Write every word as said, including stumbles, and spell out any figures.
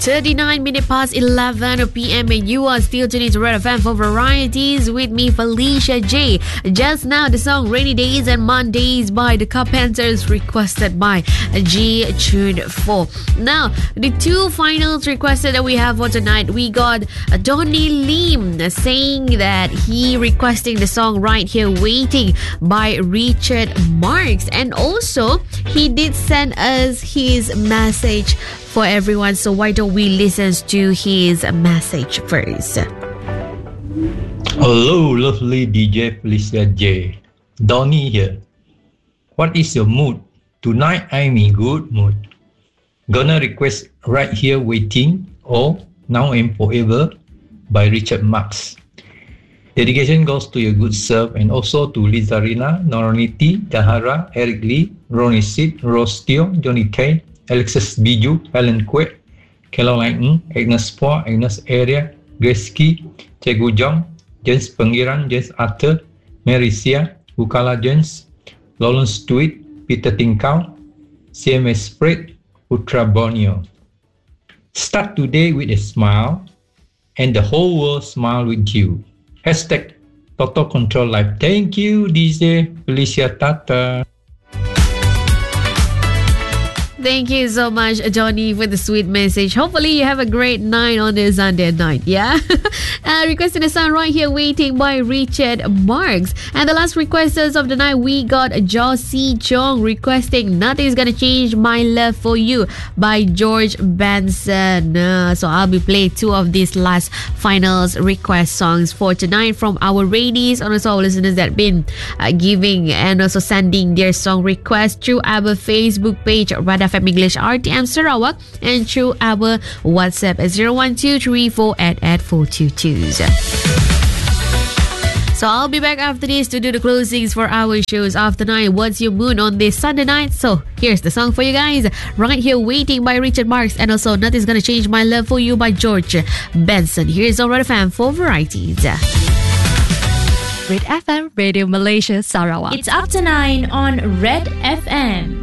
thirty-nine minutes past eleven p.m. and you are still tuning to Red F M for Varieties with me, Felicia J. Just now, the song Rainy Days and Mondays by the Carpenters, requested by G Tune four. Now, the two finals requested that we have for tonight, we got Donnie Lim saying that he requesting the song Right Here Waiting by Richard Marx, and also he did send us his message for everyone. So why don't we listen to his message first? Hello, lovely D J Felicia J. Donnie here. What is your mood? Tonight I'm in good mood. Gonna request Right Here Waiting or Now and Forever by Richard Marx. Dedication goes to your good self and also to Lizarina, Noroniti, Dahara, Eric Lee, Ronnie Sid, Rose Teo, Johnny K, Alexis Biju, Helen Kwek, Caroline Ng, Agnes Poa, Agnes Area, Grace Key, Cegu Jong, James Pengiran, James Arthur, Mary Sia, Bukala James, Lawrence Tweet, Peter Tinkau, C M S Spread, Putra Borneo. Start today with a smile and the whole world smile with you. Hashtag Total Control Life. Thank you, D J Felicia Tata. Thank you so much, Johnny, for the sweet message. Hopefully you have a great night on this Sunday night, yeah? uh, requesting a song Right Here Waiting by Richard Marx. And the last requesters of the night, we got Josie Chong requesting Nothing's Gonna Change My Love For You by George Benson. Uh, so I'll be playing two of these last finals request songs for tonight from our radies and also our listeners that have been uh, giving and also sending their song requests through our Facebook page, Red F M English R T M Sarawak, and through our WhatsApp at zero one two three four eight eight four two two. So I'll be back after this to do the closings for our shows after nine. What's your mood on this Sunday night? So here's the song for you guys. Right Here Waiting by Richard Marx, and also Nothing's Gonna Change My Love For You by George Benson. Here's on Red F M for Varieties. Red F M, Radio Malaysia, Sarawak. It's after nine on Red F M.